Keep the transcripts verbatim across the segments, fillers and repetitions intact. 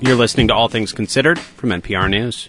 You're listening to All Things Considered from N P R News.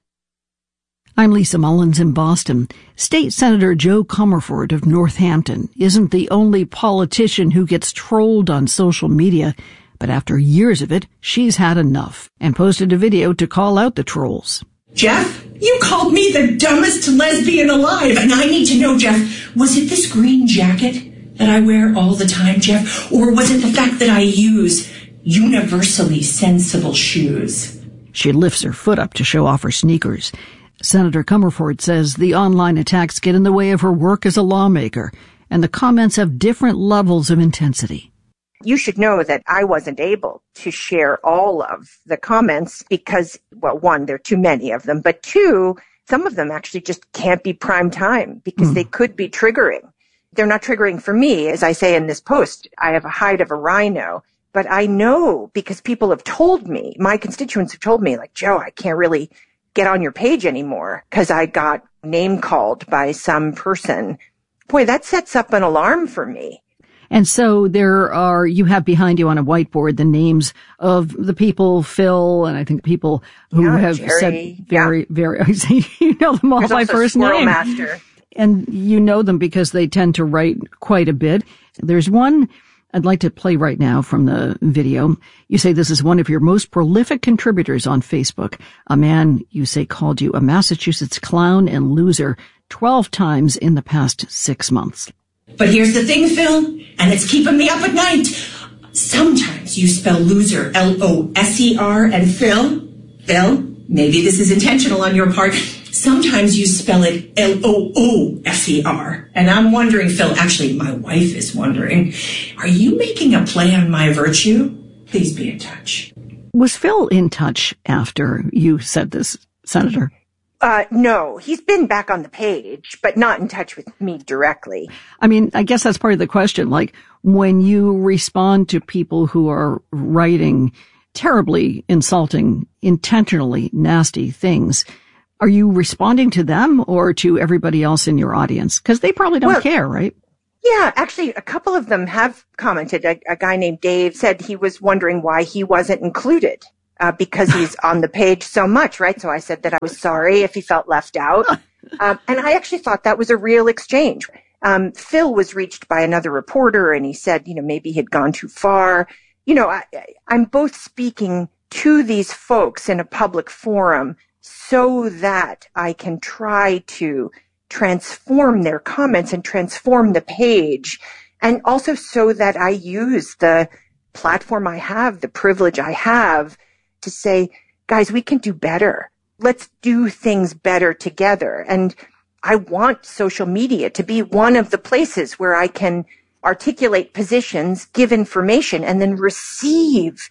I'm Lisa Mullins in Boston. State Senator Joe Comerford of Northampton isn't the only politician who gets trolled on social media, but after years of it, she's had enough and posted a video to call out the trolls. Jeff, you called me the dumbest lesbian alive, and I need to know, Jeff, was it this green jacket that I wear all the time, Jeff, or was it the fact that I use universally sensible shoes? She lifts her foot up to show off her sneakers. Senator Comerford says the online attacks get in the way of her work as a lawmaker, and the comments have different levels of intensity. You should know that I wasn't able to share all of the comments because, well, one, there are too many of them, but two, some of them actually just can't be prime time because mm. they could be triggering. They're not triggering for me. As I say in this post, I have a hide of a rhino, but I know because people have told me, my constituents have told me, like, Joe, I can't really get on your page anymore because I got name called by some person. Boy, that sets up an alarm for me. And so there are, you have behind you on a whiteboard the names of the people, Phil, and I think people who yeah, have Jerry, said very, yeah. very, you know them all There's by first name. Master. And you know them because they tend to write quite a bit. There's one I'd like to play right now from the video. You say this is one of your most prolific contributors on Facebook. A man, you say, called you a Massachusetts clown and loser twelve times in the past six months. But here's the thing, Phil, and it's keeping me up at night. Sometimes you spell loser, L O S E R, and Phil, Phil, maybe this is intentional on your part. Sometimes you spell it L O O S E R. And I'm wondering, Phil, actually, my wife is wondering, are you making a play on my virtue? Please be in touch. Was Phil in touch after you said this, Senator? Uh, no, he's been back on the page, but not in touch with me directly. I mean, I guess that's part of the question. Like, when you respond to people who are writing terribly insulting, intentionally nasty things, are you responding to them or to everybody else in your audience? Because they probably don't well, care, right? Yeah, actually, a couple of them have commented. A, a guy named Dave said he was wondering why he wasn't included. Uh, because he's on the page so much, right? So I said that I was sorry if he felt left out. Um, and I actually thought that was a real exchange. Um, Phil was reached by another reporter and he said, you know, maybe he had gone too far. You know, I, I'm both speaking to these folks in a public forum so that I can try to transform their comments and transform the page. And also so that I use the platform I have, the privilege I have, to say, guys, we can do better. Let's do things better together. And I want social media to be one of the places where I can articulate positions, give information, and then receive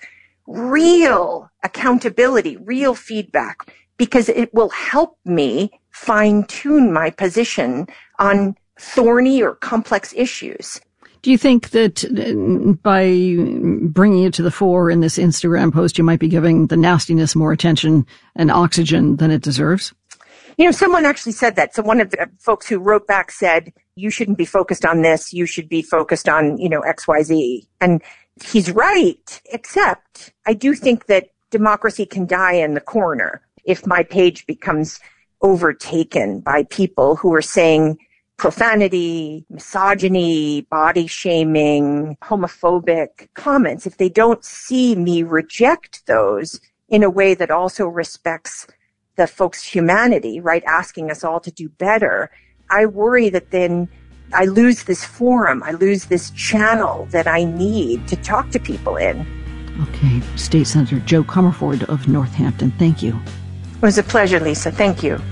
real accountability, real feedback, because it will help me fine-tune my position on thorny or complex issues. Do you think that by bringing it to the fore in this Instagram post, you might be giving the nastiness more attention and oxygen than it deserves? You know, someone actually said that. So one of the folks who wrote back said, you shouldn't be focused on this. You should be focused on, you know, X Y Z. And he's right, except I do think that democracy can die in the corner if my page becomes overtaken by people who are saying profanity, misogyny, body shaming, homophobic comments. If they don't see me reject those in a way that also respects the folks' humanity, right, asking us all to do better, I worry that then I lose this forum, I lose this channel that I need to talk to people in. Okay. State Senator Joe Comerford of Northampton, thank you. It was a pleasure, Lisa. Thank you.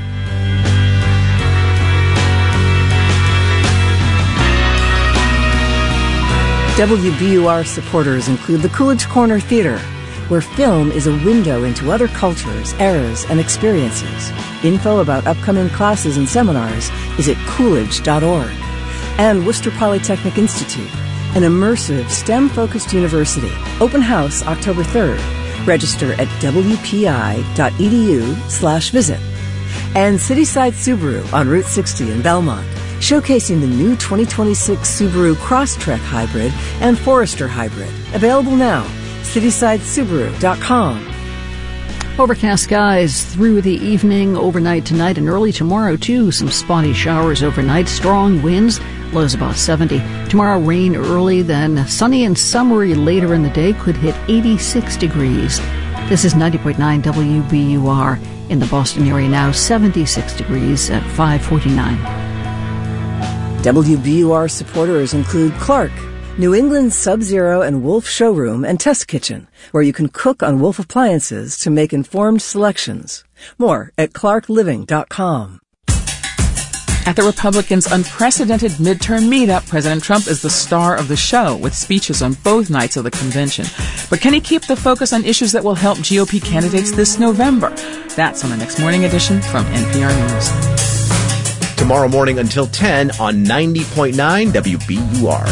W B U R supporters include the Coolidge Corner Theater, where film is a window into other cultures, eras, and experiences. Info about upcoming classes and seminars is at coolidge dot org. And Worcester Polytechnic Institute, an immersive STEM-focused university. Open house October third. Register at w p i dot e d u slash visit. And Cityside Subaru on Route sixty in Belmont, showcasing the new twenty twenty-six Subaru Crosstrek Hybrid and Forester Hybrid. Available now. cityside subaru dot com. Overcast skies through the evening, overnight tonight, and early tomorrow, too. Some spotty showers overnight, strong winds, lows about seventy. Tomorrow, rain early, then sunny and summery later in the day, could hit eighty-six degrees. This is ninety point nine W B U R in the Boston area now, seventy-six degrees at five forty-nine. W B U R supporters include Clark, New England's Sub-Zero and Wolf showroom and test kitchen, where you can cook on Wolf appliances to make informed selections. More at clark living dot com. At the Republicans' unprecedented midterm meetup, President Trump is the star of the show, with speeches on both nights of the convention. But can he keep the focus on issues that will help G O P candidates this November? That's on the next morning edition from N P R News. Tomorrow morning until ten on ninety point nine W B U R.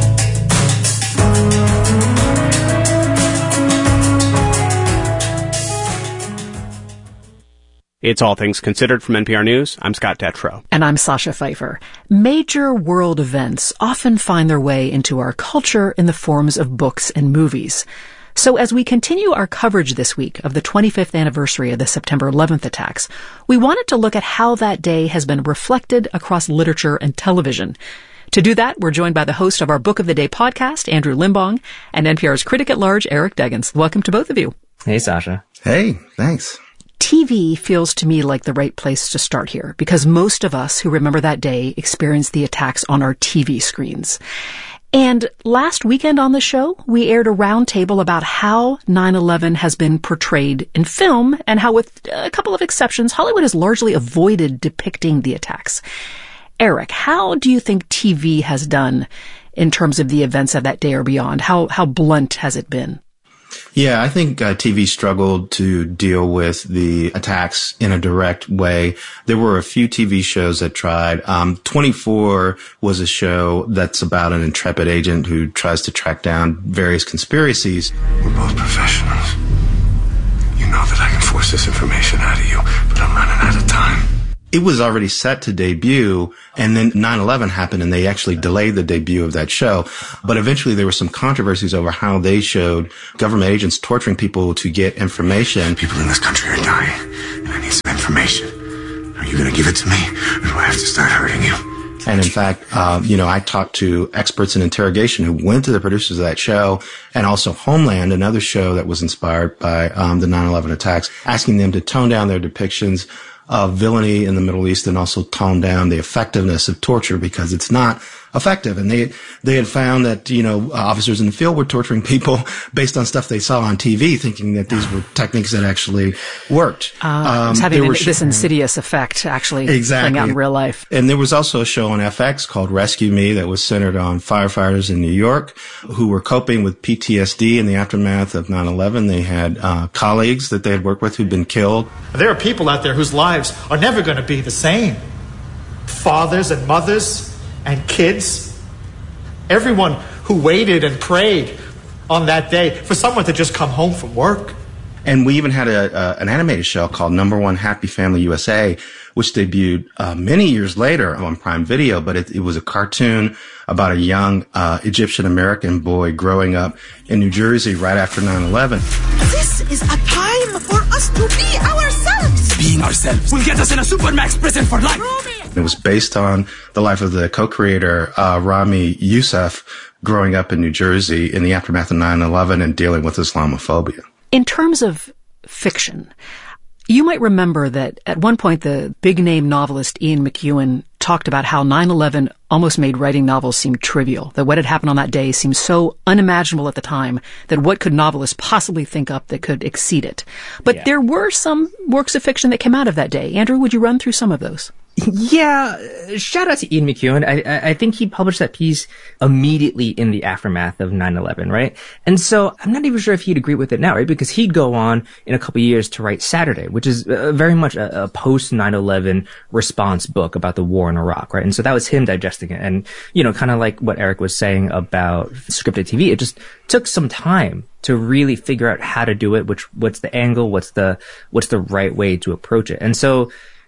It's All Things Considered from N P R News. I'm Scott Detrow. And I'm Sasha Pfeiffer. Major world events often find their way into our culture in the forms of books and movies. So as we continue our coverage this week of the twenty-fifth anniversary of the September eleventh attacks, we wanted to look at how that day has been reflected across literature and television. To do that, we're joined by the host of our Book of the Day podcast, Andrew Limbong, and N P R's critic at large, Eric Deggans. Welcome to both of you. Hey, Sasha. Hey, thanks. T V feels to me like the right place to start here, because most of us who remember that day experienced the attacks on our T V screens. And last weekend on the show, we aired a roundtable about how nine eleven has been portrayed in film, and how, with a couple of exceptions, Hollywood has largely avoided depicting the attacks. Eric, how do you think T V has done in terms of the events of that day or beyond? How how blunt has it been? Yeah, I think uh, T V struggled to deal with the attacks in a direct way. There were a few T V shows that tried. Um, twenty-four was a show that's about an intrepid agent who tries to track down various conspiracies. We're both professionals. You know that I can force this information out of you, but I'm running out of time. It was already set to debut, and then nine eleven happened, and they actually delayed the debut of that show. But eventually there were some controversies over how they showed government agents torturing people to get information. People in this country are dying, and I need some information. Are you going to give it to me, or do I have to start hurting you? And in fact, uh, you know, I talked to experts in interrogation who went to the producers of that show, and also Homeland, another show that was inspired by um, the nine eleven attacks, asking them to tone down their depictions of villainy in the Middle East, and also tone down the effectiveness of torture, because it's not effective. And they they had found that, you know, officers in the field were torturing people based on stuff they saw on T V, thinking that these were techniques that actually worked. Uh, um, it's having an, this insidious effect actually exactly. playing out in real life. And there was also a show on F X called Rescue Me that was centered on firefighters in New York who were coping with P T S D in the aftermath of nine eleven. They had uh, colleagues that they had worked with who'd been killed. There are people out there whose lives are never going to be the same. Fathers and mothers and kids. Everyone who waited and prayed on that day for someone to just come home from work. And we even had a, uh, an animated show called Number One Happy Family U S A, which debuted uh, many years later on Prime Video, but it, it was a cartoon about a young uh, Egyptian-American boy growing up in New Jersey right after nine eleven. This is a time for us to be ourselves. Being ourselves will get us in a Supermax prison for life. It was based on the life of the co-creator, uh, Rami Youssef, growing up in New Jersey in the aftermath of nine eleven and dealing with Islamophobia. In terms of fiction, you might remember that at one point the big-name novelist Ian McEwan talked about how nine eleven almost made writing novels seem trivial, that what had happened on that day seemed so unimaginable at the time that what could novelists possibly think up that could exceed it. But yeah. There were some works of fiction that came out of that day. Andrew, would you run through some of those? Yeah, shout out to Ian McEwan. I, I think he published that piece immediately in the aftermath of nine eleven, right? And so I'm not even sure if he'd agree with it now, right? Because he'd go on in a couple of years to write Saturday, which is uh, very much a, a post nine eleven response book about the war in Iraq, right? And so that was him digesting it. And, you know, kind of like what Eric was saying about scripted T V, it just took some time to really figure out how to do it, which, what's the angle, what's the, what's the right way to approach it. And so,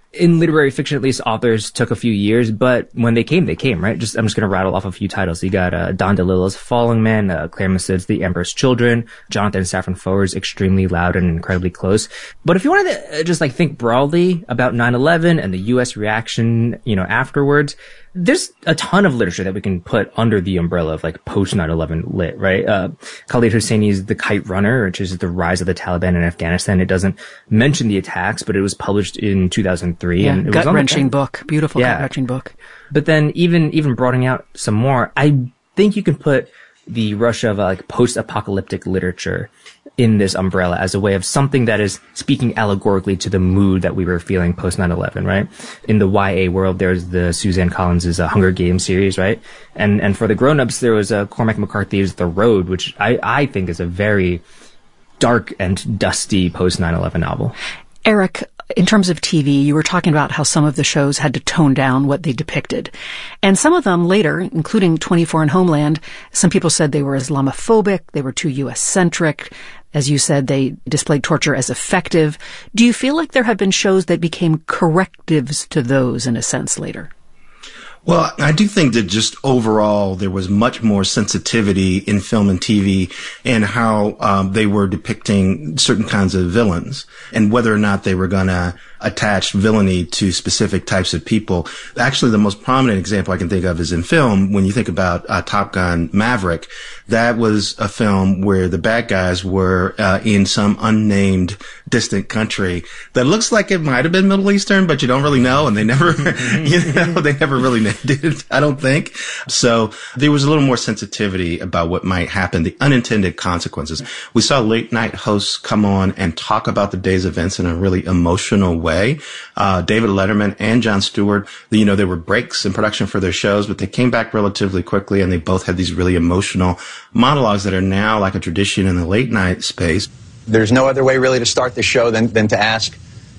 In literary fiction, at least, authors took a few years, but when they came, they came, right? Just I'm just going to rattle off a few titles. You got uh, Don DeLillo's Falling Man, uh, Claire Massid's The Emperor's Children, Jonathan Safran Foer's Extremely Loud and Incredibly Close. But if you wanted to just like think broadly about nine eleven and the U S reaction, you know, afterwards, there's a ton of literature that we can put under the umbrella of like post nine eleven lit, right? Uh, Khalid Hosseini's The Kite Runner, which is the rise of the Taliban in Afghanistan. It doesn't mention the attacks, but it was published in two thousand three. Yeah, and it gut-wrenching book. Beautiful yeah. gut-wrenching book. But then even, even broadening out some more, I think you can put the Russia of uh, like post-apocalyptic literature in this umbrella as a way of something that is speaking allegorically to the mood that we were feeling post nine eleven, right? In the Y A world, there's the Suzanne Collins's uh, Hunger Games series, right? And and for the grown-ups, there was uh, Cormac McCarthy's The Road, which I, I think is a very dark and dusty post nine eleven novel. Eric, in terms of T V, you were talking about how some of the shows had to tone down what they depicted. And some of them later, including twenty-four and Homeland, some people said they were Islamophobic, they were too U S-centric. As you said, they displayed torture as effective. Do you feel like there have been shows that became correctives to those in a sense later? Well, I do think that just overall there was much more sensitivity in film and T V and how um, they were depicting certain kinds of villains and whether or not they were going to attach villainy to specific types of people. Actually, the most prominent example I can think of is in film. When you think about uh, Top Gun Maverick, that was a film where the bad guys were uh, in some unnamed distant country that looks like it might have been Middle Eastern, but you don't really know, and they never, you know, they never really named it, I don't think. So there was a little more sensitivity about what might happen, the unintended consequences. We saw late night hosts come on and talk about the day's events in a really emotional way. Uh, David Letterman and Jon Stewart, you know, there were breaks in production for their shows, but they came back relatively quickly, and they both had these really emotional monologues that are now like a tradition in the late night space. There's no other way really to start the show than, than to ask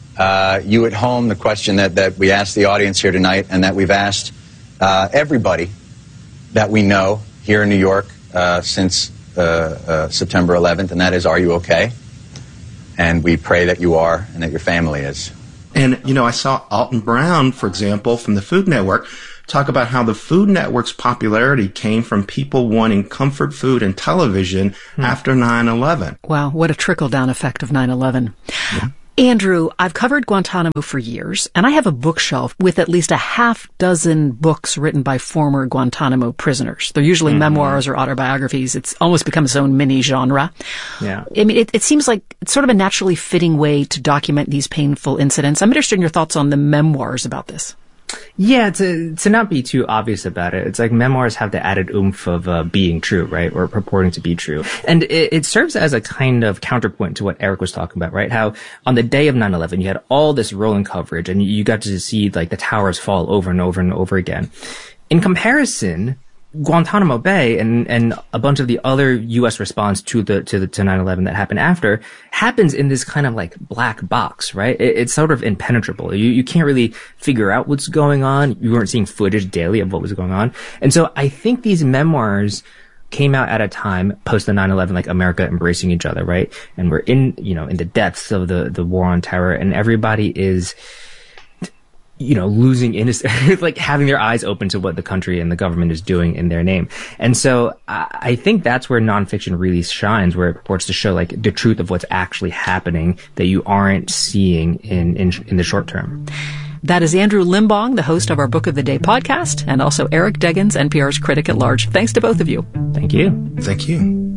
uh, you at home the question that, that we asked the audience here tonight and that we've asked uh, everybody that we know here in New York uh, since uh, uh, September eleventh, and that is, are you okay? And we pray that you are and that your family is. And, you know, I saw Alton Brown, for example, from the Food Network, talk about how the Food Network's popularity came from people wanting comfort food and television hmm. after nine eleven. Wow, what a trickle-down effect of nine eleven. Yeah. Andrew, I've covered Guantanamo for years, and I have a bookshelf with at least a half dozen books written by former Guantanamo prisoners. They're usually mm-hmm. memoirs or autobiographies. It's almost become its own mini genre. Yeah. I mean, it, it seems like it's sort of a naturally fitting way to document these painful incidents. I'm interested in your thoughts on the memoirs about this. Yeah, to to not be too obvious about it, it's like memoirs have the added oomph of uh, being true, right, or purporting to be true. And it, it serves as a kind of counterpoint to what Eric was talking about, right, how on the day of nine eleven, you had all this rolling coverage, and you got to see, like, the towers fall over and over and over again. In comparison, Guantanamo Bay and, and a bunch of the other U S response to the, to the, to nine eleven that happened after happens in this kind of like black box, right? It, it's sort of impenetrable. You, you can't really figure out what's going on. You weren't seeing footage daily of what was going on. And so I think these memoirs came out at a time post the nine eleven, like America embracing each other, right? And we're in, you know, in the depths of the, the war on terror, and everybody is, you know, losing innocence, like having their eyes open to what the country and the government is doing in their name. And so I, I think that's where nonfiction really shines, where it purports to show like the truth of what's actually happening that you aren't seeing in, in, in the short term. That is Andrew Limbong, the host of our Book of the Day podcast, and also Eric Deggans, N P R's critic at large. Thanks to both of you. Thank you. Thank you.